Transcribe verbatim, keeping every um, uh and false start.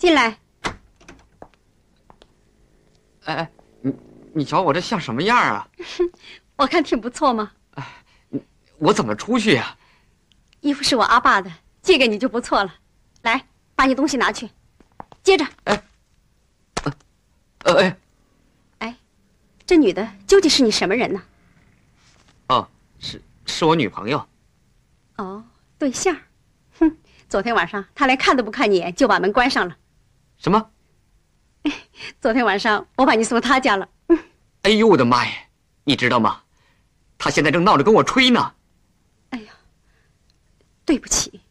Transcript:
进来。 哎哎，你你瞧我这像什么样啊？ 我看挺不错嘛。 哎，我怎么出去呀？ 衣服是我阿爸的，借给你就不错了。来，把你东西拿去。接着。 哎，呃哎， 哎，这女的究竟是你什么人呢？ 哦，是是我女朋友。 哦，对象。哼，昨天晚上她连看都不看你一眼，就把门关上了。 什么？ 昨天晚上我把你送她家了。 哎呦我的妈呀！你知道吗？她现在正闹着跟我吹呢。 哎呀，对不起。